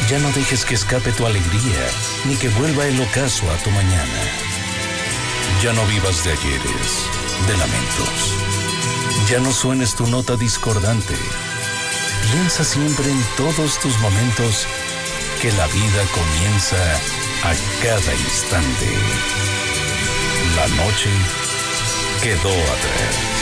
Ya no dejes que escape tu alegría, ni que vuelva el ocaso a tu mañana. Ya no vivas de ayeres, de lamentos. Ya no suenes tu nota discordante. Piensa siempre en todos tus momentos, que la vida comienza a cada instante. La noche quedó atrás.